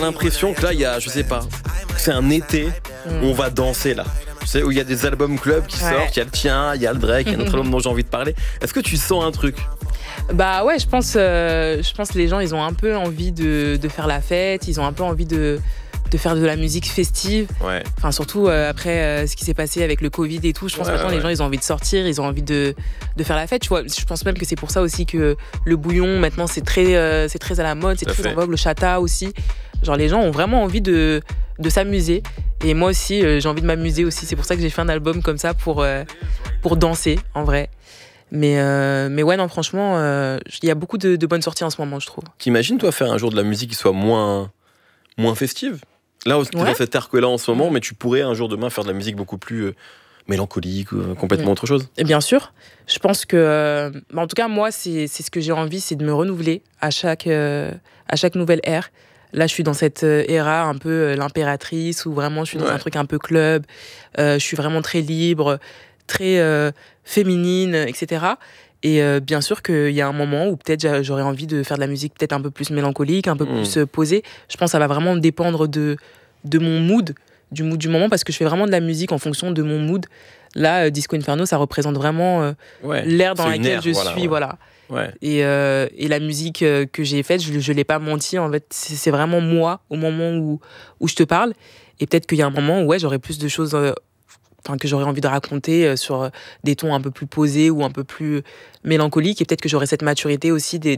l'impression que là, il y a, je sais pas, c'est un été où on va danser là. Tu sais, où il y a des albums club qui sortent, il y a le tien, il y a le Drake, il y a un autre album dont j'ai envie de parler. Est-ce que tu sens un truc? Bah ouais, je pense que les gens, ils ont un peu envie de faire la fête, ils ont un peu envie de faire de la musique festive. Ouais. Enfin, surtout après ce qui s'est passé avec le Covid et tout, je pense que maintenant les gens, ils ont envie de sortir, ils ont envie de faire la fête. Tu vois, je pense même que c'est pour ça aussi que le bouillon, maintenant, c'est très à la mode, c'est très en vogue, le chata aussi. Genre, les gens ont vraiment envie de s'amuser. Et moi aussi, j'ai envie de m'amuser aussi. C'est pour ça que j'ai fait un album comme ça pour danser, en vrai. Mais ouais, non, franchement, il y a beaucoup de bonnes sorties en ce moment, je trouve. T'imagines, toi, faire un jour de la musique qui soit moins festive? Là, t'es dans cette ère-là en ce moment, mais tu pourrais un jour demain faire de la musique beaucoup plus mélancolique ou complètement autre chose? Et bien sûr, je pense que, en tout cas, moi, c'est ce que j'ai envie, c'est de me renouveler à chaque nouvelle ère. Là, je suis dans cette ère un peu l'impératrice, où vraiment je suis dans un truc un peu club, je suis vraiment très libre, très féminine, etc. Et bien sûr qu'il y a un moment où peut-être j'aurais envie de faire de la musique peut-être un peu plus mélancolique, un peu plus posée. Je pense que ça va vraiment dépendre de mon mood, du mood du moment, parce que je fais vraiment de la musique en fonction de mon mood. Là, Disco Inferno, ça représente vraiment l'ère dans laquelle je suis. Voilà. Ouais. Et la musique que j'ai faite, je l'ai pas menti. En fait, c'est vraiment moi au moment où je te parle. Et peut-être qu'il y a un moment où j'aurais plus de choses que j'aurais envie de raconter sur des tons un peu plus posés ou un peu plus mélancoliques. Et peut-être que j'aurais cette maturité aussi